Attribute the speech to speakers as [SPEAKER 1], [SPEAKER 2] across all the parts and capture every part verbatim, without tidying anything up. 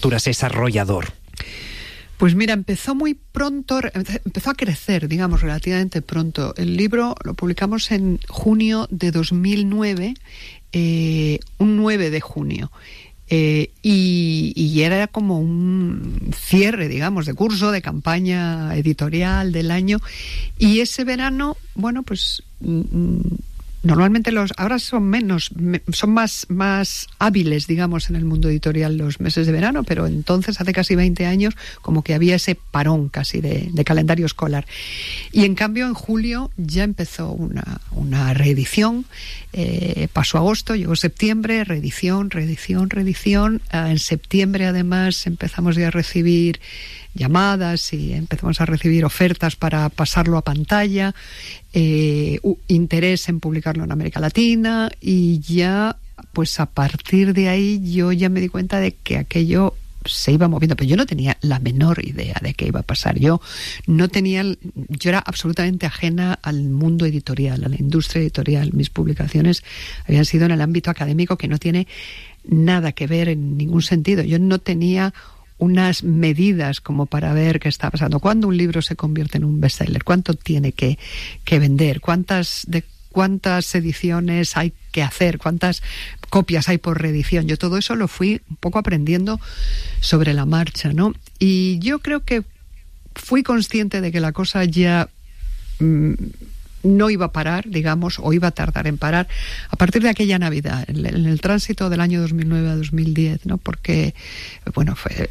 [SPEAKER 1] lecturas es arrollador?
[SPEAKER 2] Pues mira, empezó muy pronto, empezó a crecer, digamos, relativamente pronto. El libro lo publicamos en junio de dos mil nueve, eh, un nueve de junio. Eh, y, y era como un cierre, digamos, de curso, de campaña editorial del año. Y ese verano, bueno, pues... Mm, normalmente los ahora son menos, son más, más hábiles, digamos, en el mundo editorial los meses de verano, pero entonces, hace casi veinte años, como que había ese parón casi de, de calendario escolar. Y en cambio, en julio ya empezó una, una reedición, eh, pasó agosto, llegó septiembre, reedición, reedición, reedición. Eh, en septiembre, además, empezamos ya a recibir llamadas y empezamos a recibir ofertas para pasarlo a pantalla, eh, uh, interés en publicarlo en América Latina, y ya, pues a partir de ahí yo ya me di cuenta de que aquello se iba moviendo, pero yo no tenía la menor idea de qué iba a pasar. Yo no tenía, yo era absolutamente ajena al mundo editorial, a la industria editorial. Mis publicaciones habían sido en el ámbito académico, que no tiene nada que ver en ningún sentido. Yo no tenía unas medidas como para ver qué está pasando. ¿Cuándo un libro se convierte en un bestseller? ¿Cuánto tiene que, que vender? ¿Cuántas, de, ¿Cuántas ediciones hay que hacer? ¿Cuántas copias hay por reedición? Yo todo eso lo fui un poco aprendiendo sobre la marcha, ¿no? Y yo creo que fui consciente de que la cosa ya mmm, no iba a parar, digamos, o iba a tardar en parar a partir de aquella Navidad, en el, en el tránsito del año dos mil nueve a dos mil diez, ¿no? Porque, bueno, fue...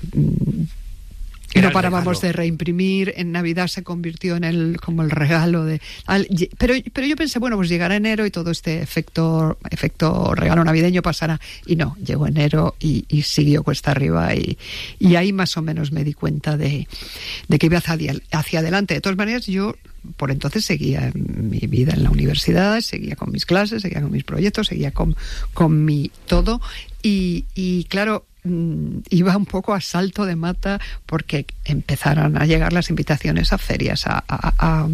[SPEAKER 2] no parábamos de reimprimir. En Navidad se convirtió en el como el regalo de... Al, pero, pero yo pensé, bueno, pues llegará enero y todo este efecto efecto regalo navideño pasará. Y no, llegó enero y, y siguió cuesta arriba. Y, y ahí más o menos me di cuenta de, de que iba hacia, hacia adelante. De todas maneras, yo por entonces seguía mi vida en la universidad, seguía con mis clases, seguía con mis proyectos, seguía con, con mi todo. Y, y claro... iba un poco a salto de mata porque empezaron a llegar las invitaciones a ferias, a, a, a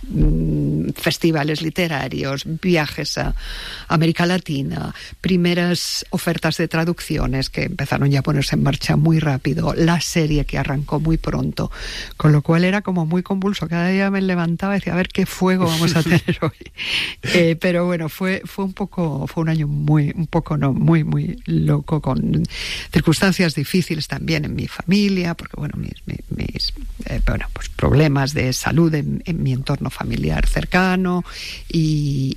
[SPEAKER 2] um, festivales literarios, viajes a América Latina, primeras ofertas de traducciones que empezaron ya a ponerse en marcha muy rápido, la serie que arrancó muy pronto, con lo cual era como muy convulso. Cada día me levantaba y decía, a ver qué fuego vamos a tener hoy. Eh, pero bueno, fue fue un poco, fue un año muy, un poco no, muy, muy loco, con circunstancias difíciles también en mi familia, porque bueno, mis, mis, mis eh, bueno, pues problemas de salud en, en mi entorno familiar cercano y,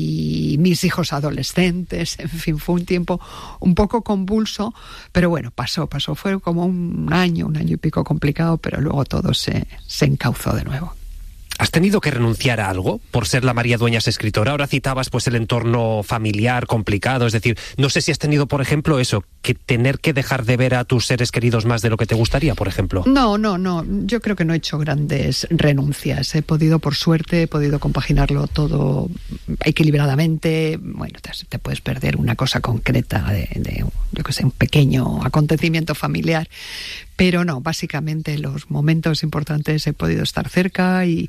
[SPEAKER 2] y mis hijos adolescentes, en fin, fue un tiempo un poco convulso, pero bueno, pasó, pasó, fue como un año, un año y pico complicado, pero luego todo se, se encauzó de nuevo.
[SPEAKER 1] ¿Has tenido que renunciar a algo por ser la María Dueñas escritora? Ahora citabas pues el entorno familiar complicado, es decir, no sé si has tenido, por ejemplo, eso, que tener que dejar de ver a tus seres queridos más de lo que te gustaría, por ejemplo.
[SPEAKER 2] No, no, no, yo creo que no he hecho grandes renuncias. He podido, por suerte, he podido compaginarlo todo equilibradamente. Bueno, te, te puedes perder una cosa concreta de, de yo qué sé, un pequeño acontecimiento familiar, pero no, básicamente los momentos importantes he podido estar cerca y,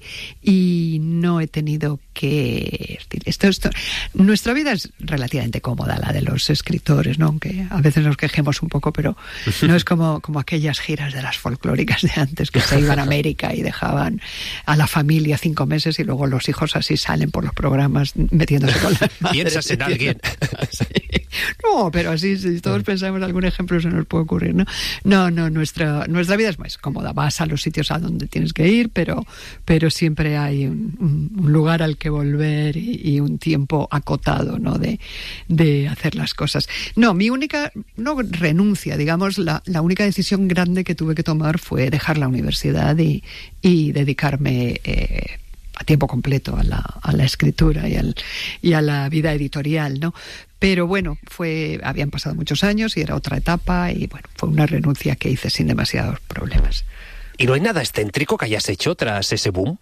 [SPEAKER 2] y no he tenido que... Esto, esto, nuestra vida es relativamente cómoda, la de los escritores, ¿no? Aunque a veces nos quejemos un poco, pero no es como, como aquellas giras de las folclóricas de antes, que se iban a América y dejaban a la familia cinco meses y luego los hijos así salen por los programas metiéndose con las madres.
[SPEAKER 1] ¿Piensas en alguien?
[SPEAKER 2] Sí. No, pero así, si todos pensamos algún ejemplo, se nos puede ocurrir, ¿no? No, no, nuestra, nuestra vida es más cómoda. Vas a los sitios a donde tienes que ir, pero, pero siempre hay un, un lugar al que volver y, y un tiempo acotado, ¿no? De, de hacer las cosas. No, mi única, no renuncia, digamos, la, la única decisión grande que tuve que tomar fue dejar la universidad y, y dedicarme eh, a tiempo completo a la, a la escritura y, al, y a la vida editorial, ¿no? Pero bueno, fue, habían pasado muchos años y era otra etapa y bueno, fue una renuncia que hice sin demasiados problemas.
[SPEAKER 1] ¿Y no hay nada excéntrico que hayas hecho tras ese boom?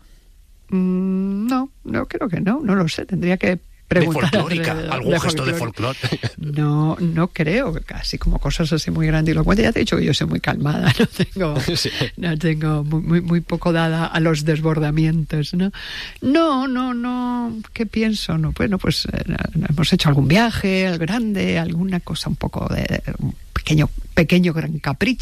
[SPEAKER 2] Mm, no, no creo que no, no lo sé, tendría que preguntar.
[SPEAKER 1] ¿De folclórica? ¿De, ¿Algún de gesto de folclore?
[SPEAKER 2] No, no creo, casi como cosas así muy grandilocuentes. Ya te he dicho que yo soy muy calmada, no tengo, sí. no tengo muy, muy, muy poco dada a los desbordamientos, ¿no? No, no, no, ¿qué pienso? No, bueno, pues eh, hemos hecho algún viaje, al grande, alguna cosa un poco de un pequeño, pequeño gran capricho.